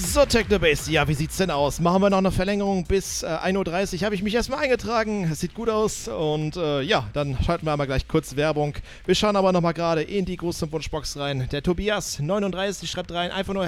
So, Technobase, ja, wie sieht's denn aus? Machen wir noch eine Verlängerung bis 1:30 Uhr. Habe ich mich erstmal eingetragen. Es sieht gut aus. Und ja, dann schalten wir einmal gleich kurz Werbung. Wir schauen aber nochmal gerade in die große Wunschbox rein. Der Tobias 39 schreibt rein, einfach nur